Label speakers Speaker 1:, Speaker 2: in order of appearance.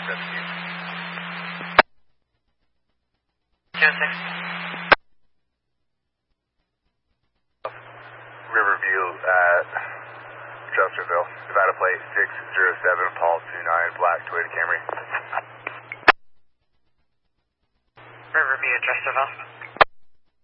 Speaker 1: Riverview at Chesterville. Nevada plate 607, Paul 29, black Toyota Camry.
Speaker 2: Riverview, Chesterville.